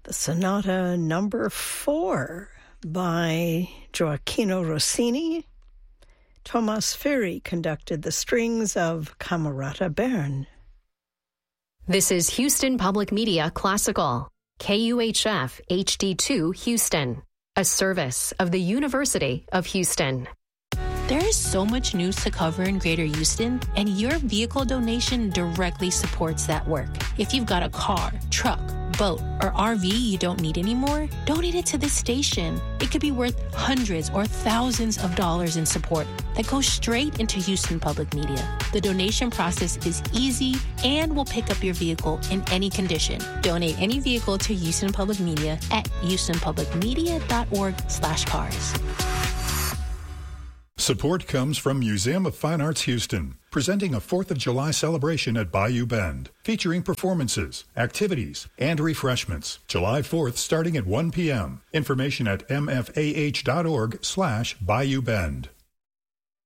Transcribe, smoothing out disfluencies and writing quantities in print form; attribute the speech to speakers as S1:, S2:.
S1: The Sonata Number 4 by Gioacchino Rossini. Thomas Ferry conducted the strings of Camerata Bern.
S2: This is Houston Public Media Classical, KUHF HD2 Houston, a service of the University of Houston.
S3: There is so much news to cover in Greater Houston, and your vehicle donation directly supports that work. If you've got a car, truck, boat, or RV you don't need anymore, donate it to this station. It could be worth hundreds or thousands of dollars in support that goes straight into Houston Public Media. The donation process is easy and will pick up your vehicle in any condition. Donate any vehicle to Houston Public Media at houstonpublicmedia.org/cars.
S4: Support comes from Museum of Fine Arts Houston, presenting a 4th of July celebration at Bayou Bend, featuring performances, activities, and refreshments. July 4th starting at 1 p.m. Information at mfah.org/Bayou Bend.